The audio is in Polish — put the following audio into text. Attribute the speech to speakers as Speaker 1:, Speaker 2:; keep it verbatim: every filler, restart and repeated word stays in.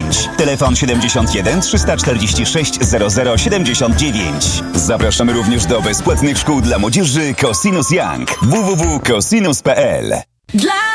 Speaker 1: dziewięć. Telefon siedemdziesiąt jeden trzysta czterdzieści sześć zero zero siedemdziesiąt dziewięć. Zapraszamy również do bezpłatnych szkół dla młodzieży Cosinus Young. w w w kropka cosinus kropka p l. Dla